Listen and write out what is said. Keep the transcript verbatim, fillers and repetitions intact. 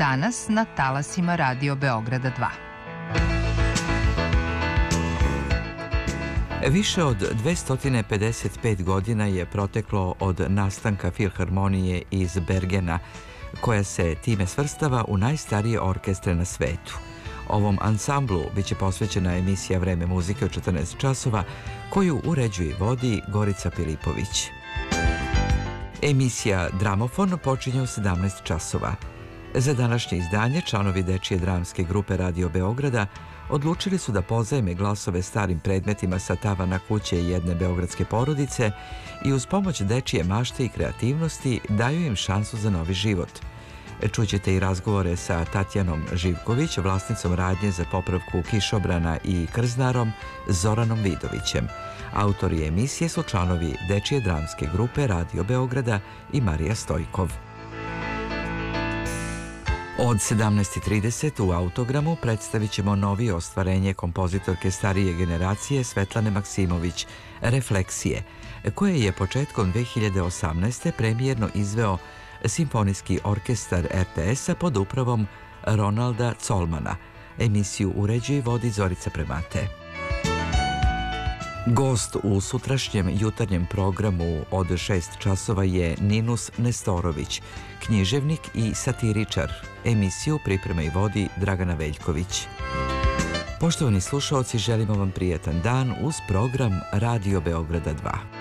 danas na talasima Radio Beograda dva. Više od dvesta pedeset pet godina je proteklo od nastanka Filharmonije iz Bergena, koja se time svrstava u najstarije orkestre na svetu. Ovom ansamblu biće posvećena emisija Vreme muzike od četrnaest časova, koju uređuje i vodi Gorica Pilipović. Emisija Dramofon počinje u sedamnaest časova. Za današnje izdanje članovi dečije dramske grupe Radio Beograda odlučili su da pozajme glasove starim predmetima sa tavana kuće jedne beogradske porodice i uz pomoć dečije mašte i kreativnosti daju im šansu za novi život. Čućete i razgovore sa Tatjanom Živković, vlasnicom radnje za popravku kišobrana i krznarom Zoranom Vidovićem. Autori emisije su članovi dečije dramske grupe Radio Beograda i Marija Stojkov. Od sedamnaest trideset u Autogramu predstavit ćemo novije ostvarenje kompozitorke starije generacije Svetlane Maksimović, Refleksije, koje je početkom dve hiljade osamnaeste premijerno izveo Simfonijski orkestar er te es-a pod upravom Ronalda Colmana. Emisiju uređuje i vodi Zorica Premate. Gost u sutrašnjem jutarnjem programu od šest časova je Ninus Nestorović, književnik i satiričar. Emisiju priprema i vodi Dragana Veljković. Poštovani slušaoci, želimo vam prijetan dan uz program Radio Beograda dva.